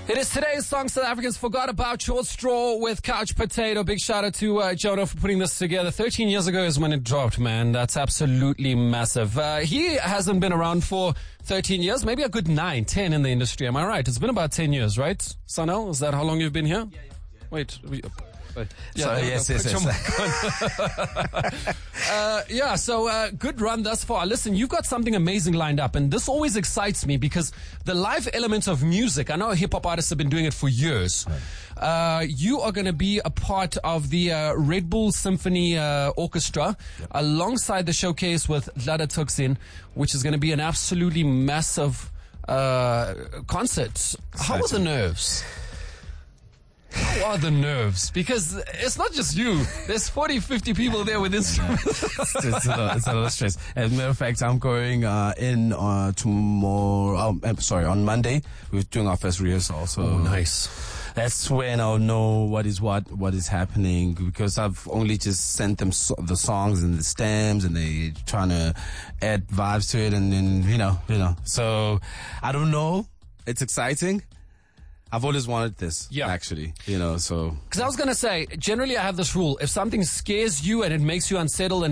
It is today's song South Africans forgot about. Short Straw with Couch Potato. Big shout out to Jonah for putting this together. 13 years ago is when it dropped, man. That's absolutely massive. He hasn't been around for 13 years, maybe a good 9, 10 in the industry. Am I right? It's been about 10 years, right? Sanel, is that how long you've been here? Yeah. Wait. Yeah, yes. So good run thus far. Listen, you've got something amazing lined up, and this always excites me because the live element of music, I know hip-hop artists have been doing it for years. You are going to be a part of the Red Bull Symphony Orchestra alongside the showcase with Lada Tuxin, which is going to be an absolutely massive concert. How are the nerves? How are the nerves? Because it's not just you. There's 40, 50 people there with instruments. It's a lot of stress. As a matter of fact, I'm going in tomorrow. On Monday. We're doing our first rehearsal. So nice. That's when I'll know what is happening, because I've only just sent them the songs and the stems, and they trying to add vibes to it, and then you know. So I don't know. It's exciting. I've always wanted this, actually, so. Because I was going to say, generally I have this rule. If something scares you and it makes you unsettled and